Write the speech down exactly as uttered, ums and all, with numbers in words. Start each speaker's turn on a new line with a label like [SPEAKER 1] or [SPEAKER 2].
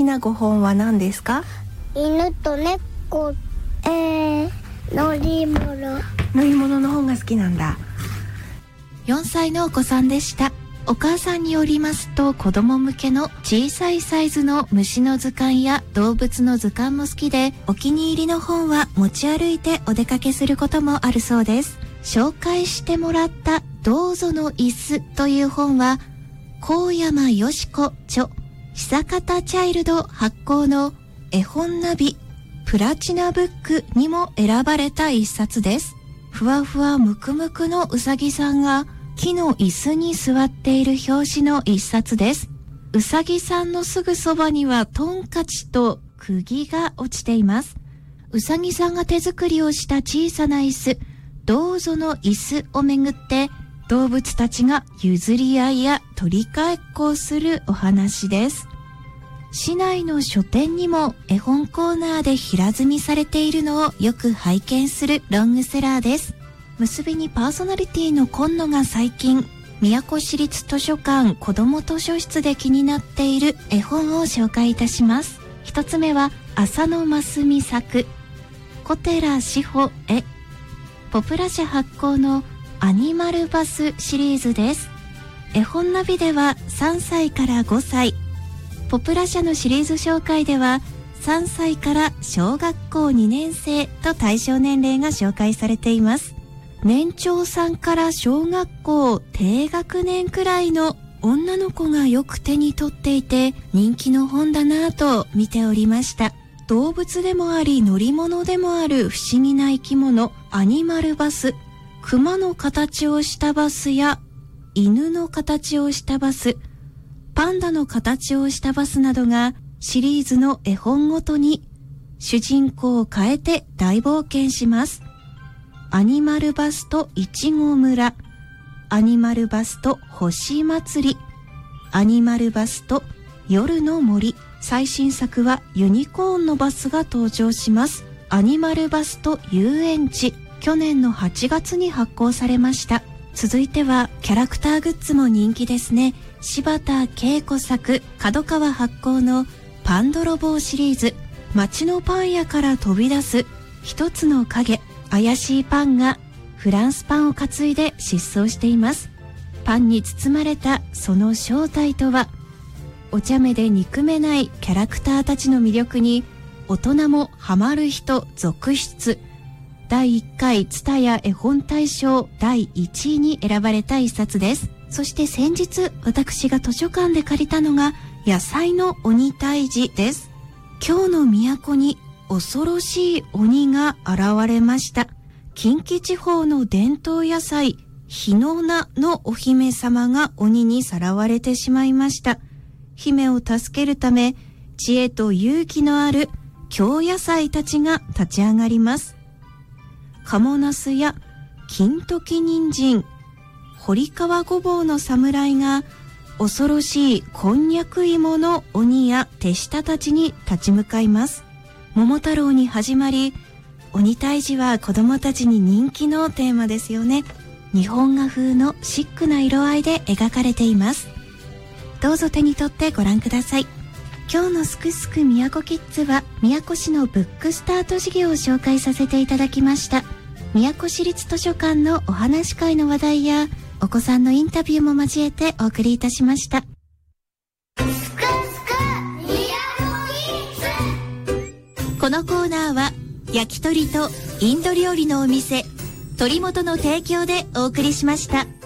[SPEAKER 1] なご本は何ですか？
[SPEAKER 2] 犬と猫、えー、乗り物。
[SPEAKER 1] 乗り物の本が好きなんだ。
[SPEAKER 3] よんさいのお子さんでした。お母さんによりますと、子供向けの小さいサイズの虫の図鑑や動物の図鑑も好きで、お気に入りの本は持ち歩いてお出かけすることもあるそうです。紹介してもらったどうぞの椅子という本は、高山よし子著久方チャイルド発行の絵本ナビプラチナブックにも選ばれた一冊です。ふわふわむくむくのうさぎさんが木の椅子に座っている表紙の一冊です。うさぎさんのすぐそばにはトンカチと釘が落ちています。うさぎさんが手作りをした小さな椅子、どうぞの椅子をめぐって動物たちが譲り合いや取り替えっこをするお話です。市内の書店にも絵本コーナーで平積みされているのをよく拝見するロングセラーです。結びにパーソナリティの今野が最近、宮古市立図書館子ども図書室で気になっている絵本を紹介いたします。一つ目は浅野真澄作、小寺志保絵、ポプラ社発行のアニマルバスシリーズです。絵本ナビではさんさいからごさい、ポプラ社のシリーズ紹介ではさんさいから小学校にねんせいと対象年齢が紹介されています。年長さんから小学校低学年くらいの女の子がよく手に取っていて人気の本だなぁと見ておりました。動物でもあり乗り物でもある不思議な生き物アニマルバス、熊の形をしたバスや犬の形をしたバス、パンダの形をしたバスなどがシリーズの絵本ごとに主人公を変えて大冒険します。アニマルバスといちご村、アニマルバスと星祭り、アニマルバスと夜の森、最新作はユニコーンのバスが登場します。アニマルバスと遊園地、去年のはちがつに発行されました。続いてはキャラクターグッズも人気ですね。柴田恵子作、角川発行のパン泥棒シリーズ、街のパン屋から飛び出す一つの影、怪しいパンがフランスパンを担いで失踪しています。パンに包まれたその正体とは、お茶目で憎めないキャラクターたちの魅力に大人もハマる人続出。だいいっかい蔦屋絵本大賞だいいちいに選ばれた一冊です。そして先日私が図書館で借りたのが野菜の鬼退治です。今日の都に恐ろしい鬼が現れました。近畿地方の伝統野菜日の名のお姫様が鬼にさらわれてしまいました。姫を助けるため知恵と勇気のある京野菜たちが立ち上がります。鴨ナスや金時人参、堀川ごぼうの侍が恐ろしいこんにゃく芋の鬼や手下たちに立ち向かいます。桃太郎に始まり、鬼退治は子供たちに人気のテーマですよね。日本画風のシックな色合いで描かれています。どうぞ手に取ってご覧ください。今日のすくすく宮古キッズは宮古市のブックスタート事業を紹介させていただきました。宮古市立図書館のお話会の話題やお子さんのインタビューも交えてお送りいたしました。
[SPEAKER 2] すくすく宮古キッズ。
[SPEAKER 3] このコーナーは焼き鳥とインド料理のお店鳥本の提供でお送りしました。